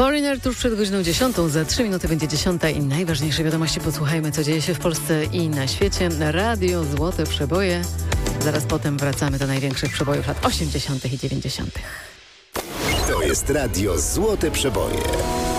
Foreigner tuż przed godziną 10. Za 3 minuty będzie 10 i najważniejsze wiadomości. Posłuchajmy, co dzieje się w Polsce i na świecie. Radio Złote Przeboje. Zaraz potem wracamy do największych przebojów lat 80. i 90. To jest Radio Złote Przeboje.